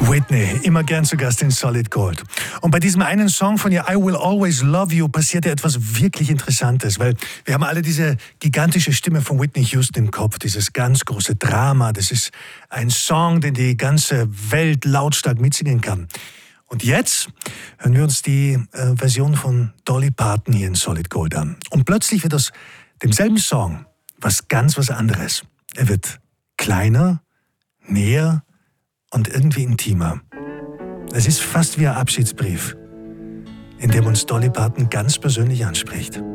Whitney, immer gern zu Gast in Solid Gold. Und bei diesem einen Song von ihr, I Will Always Love You, passierte etwas wirklich Interessantes, weil wir haben alle diese gigantische Stimme von Whitney Houston im Kopf, dieses ganz große Drama. Das ist ein Song, den die ganze Welt lautstark mitsingen kann. Und jetzt hören wir uns die Version von Dolly Parton hier in Solid Gold an. Und plötzlich wird aus demselben Song was anderes. Er wird kleiner, näher und irgendwie intimer. Es ist fast wie ein Abschiedsbrief, in dem uns Dolly Parton ganz persönlich anspricht.